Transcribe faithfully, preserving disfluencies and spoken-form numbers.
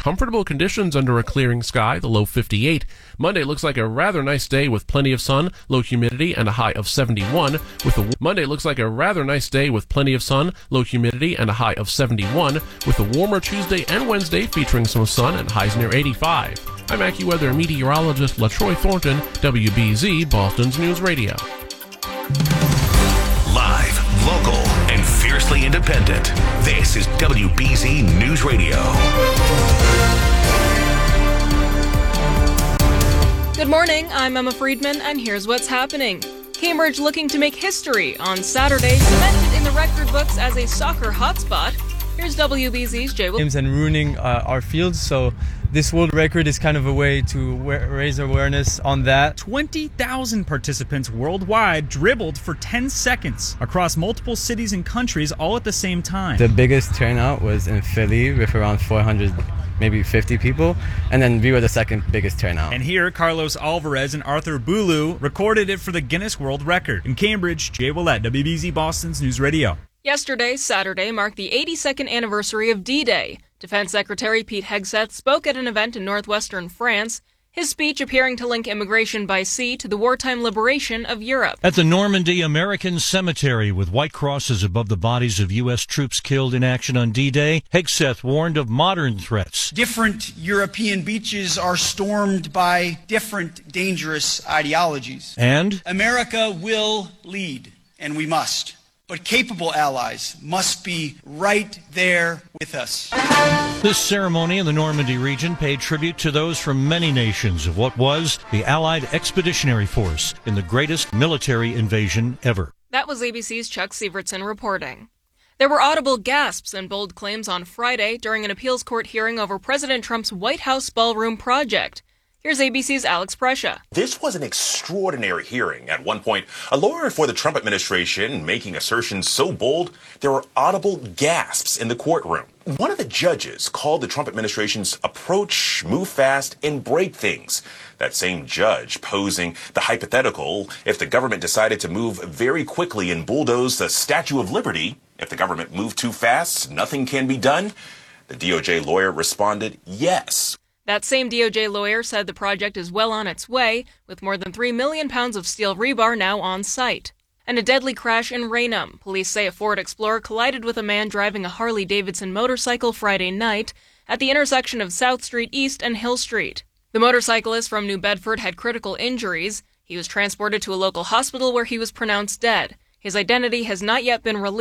Comfortable conditions under a clearing sky, the low fifty-eight. Monday looks like a rather nice day with plenty of sun, low humidity, and a high of seventy-one. With a Monday looks like a rather nice day with plenty of sun, low humidity, and a high of seventy-one. With a warmer Tuesday and Wednesday featuring some sun and highs near eighty-five. I'm AccuWeather meteorologist LaTroy Thornton, W B Z Boston's News Radio. Live, local, and fiercely independent. This is W B Z News Radio. Good morning, I'm Emma Friedman, and here's what's happening. Cambridge looking to make history on Saturday, cemented in the record books as a soccer hotspot. Here's W B Z's Jay Will. And ruining uh, our fields, so this world record is kind of a way to wa- raise awareness on that. twenty thousand participants worldwide dribbled for ten seconds across multiple cities and countries all at the same time. The biggest turnout was in Philly with around four hundred, maybe fifty people, and then we were the second biggest turnout. And here, Carlos Alvarez and Arthur Boulou recorded it for the Guinness World Record. In Cambridge, Jay Willett, W B Z Boston's News Radio. Yesterday, Saturday, marked the eighty-second anniversary of D-Day. Defense Secretary Pete Hegseth spoke at an event in northwestern France, his speech appearing to link immigration by sea to the wartime liberation of Europe. At the Normandy American Cemetery, with white crosses above the bodies of U S troops killed in action on D-Day, Hegseth warned of modern threats. Different European beaches are stormed by different dangerous ideologies. And America will lead, and we must. But capable allies must be right there with us. This ceremony in the Normandy region paid tribute to those from many nations of what was the Allied Expeditionary Force in the greatest military invasion ever. That was A B C's Chuck Sievertson reporting. There were audible gasps and bold claims on Friday during an appeals court hearing over President Trump's White House ballroom project. Here's A B C's Alex Prescia. This was an extraordinary hearing. At one point, a lawyer for the Trump administration making assertions so bold, there were audible gasps in the courtroom. One of the judges called the Trump administration's approach move fast and break things. That same judge posing the hypothetical, if the government decided to move very quickly and bulldoze the Statue of Liberty, if the government moved too fast, nothing can be done. The D O J lawyer responded, yes. That same D O J lawyer said the project is well on its way, with more than three million pounds of steel rebar now on site. And a deadly crash in Raynham. Police say a Ford Explorer collided with a man driving a Harley-Davidson motorcycle Friday night at the intersection of South Street East and Hill Street. The motorcyclist from New Bedford had critical injuries. He was transported to a local hospital where he was pronounced dead. His identity has not yet been released.